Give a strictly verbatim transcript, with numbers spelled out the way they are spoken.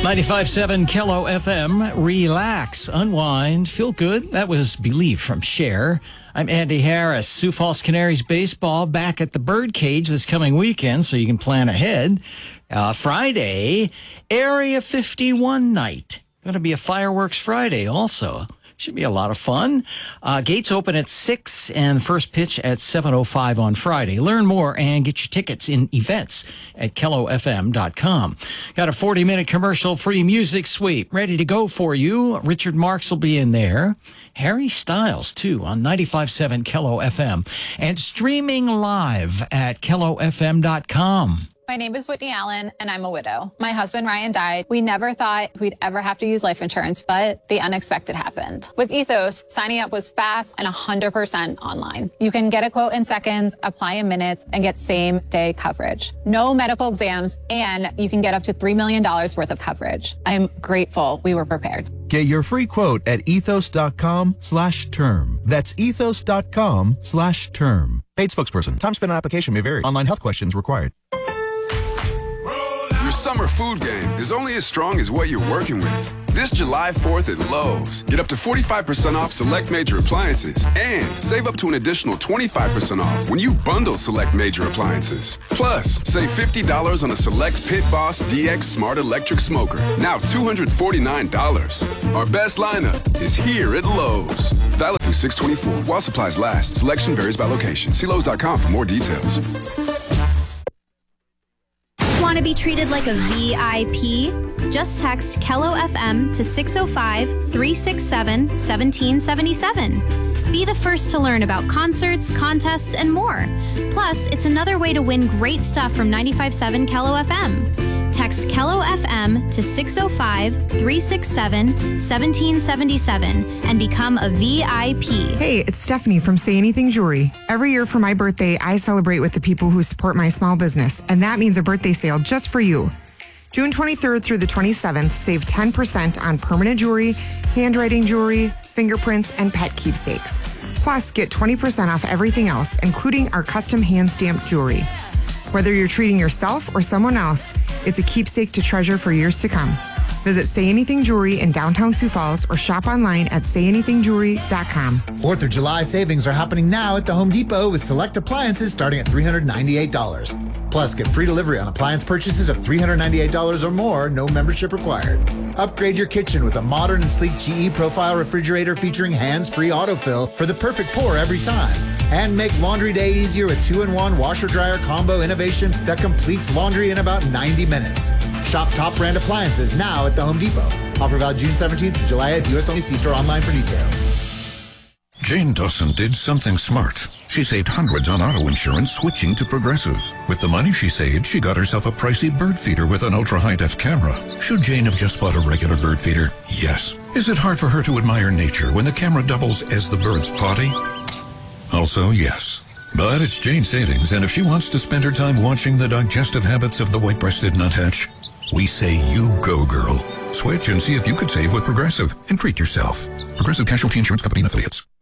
ninety-five point seven Kello F M. Relax, unwind, feel good. That was Believe from Cher. I'm Andy Harris. Sioux Falls Canaries baseball back at the Birdcage this coming weekend, so you can plan ahead. Uh, Friday, Area fifty-one night. Going to be a fireworks Friday also. Should be a lot of fun. Uh, gates open at six and first pitch at seven oh five on Friday. Learn more and get your tickets in events at kello f m dot com. Got a forty-minute commercial-free music sweep ready to go for you. Richard Marx will be in there. Harry Styles, too, on ninety-five point seven Kello F M. And streaming live at kello f m dot com. My name is Whitney Allen, and I'm a widow. My husband, Ryan, died. We never thought we'd ever have to use life insurance, but the unexpected happened. With Ethos, signing up was fast and one hundred percent online. You can get a quote in seconds, apply in minutes, and get same-day coverage. No medical exams, and you can get up to three million dollars worth of coverage. I'm grateful we were prepared. Get your free quote at ethos.com slash term. That's ethos.com slash term. Paid spokesperson. Time spent on application may vary. Online health questions required. Your summer food game is only as strong as what you're working with. This July fourth at Lowe's, get up to forty-five percent off select major appliances and save up to an additional twenty-five percent off when you bundle select major appliances. Plus, save fifty dollars on a select Pit Boss D X Smart Electric Smoker, now two hundred forty-nine dollars. Our best lineup is here at Lowe's. Valid through six twenty-four while supplies last. Selection varies by location. See Lowe's dot com for more details. Want to be treated like a V I P? Just text Kello F M to six oh five, three six seven, one seven seven seven. Be the first to learn about concerts, contests, and more. Plus, it's another way to win great stuff from ninety-five point seven Kello F M. Text Kello F M to six oh five, three six seven, one seven seven seven and become a V I P. Hey, it's Stephanie from Say Anything Jewelry. Every year for my birthday, I celebrate with the people who support my small business, and that means a birthday sale just for you. June twenty-third through the twenty-seventh, save ten percent on permanent jewelry, handwriting jewelry, fingerprints, and pet keepsakes. Plus, get twenty percent off everything else, including our custom hand-stamped jewelry. Whether you're treating yourself or someone else, it's a keepsake to treasure for years to come. Visit Say Anything Jewelry in downtown Sioux Falls or shop online at say anything jewelry dot com. fourth of July savings are happening now at the Home Depot with select appliances starting at three hundred ninety-eight dollars. Plus, get free delivery on appliance purchases of three hundred ninety-eight dollars or more, no membership required. Upgrade your kitchen with a modern and sleek G E Profile refrigerator featuring hands-free autofill for the perfect pour every time. And make laundry day easier with two in one washer-dryer combo innovation that completes laundry in about ninety minutes. Shop top brand appliances now at the Home Depot. Offer valid June seventeenth to July eighth. U S only. See store online for details. Jane Dawson did something smart. She saved hundreds on auto insurance switching to Progressive. With the money she saved, she got herself a pricey bird feeder with an ultra-high-def camera. Should Jane have just bought a regular bird feeder? Yes. Is it hard for her to admire nature when the camera doubles as the bird's potty? Also, yes. But it's Jane's savings, and if she wants to spend her time watching the digestive habits of the white-breasted nuthatch, we say you go, girl. Switch and see if you could save with Progressive and treat yourself. Progressive Casualty Insurance Company and Affiliates.